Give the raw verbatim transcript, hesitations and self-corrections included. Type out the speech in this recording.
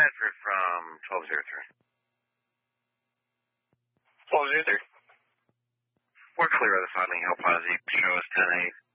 Bedford from twelve oh three. twelve oh three. We're clear of the Finding Hill Posse. Show us ten eight.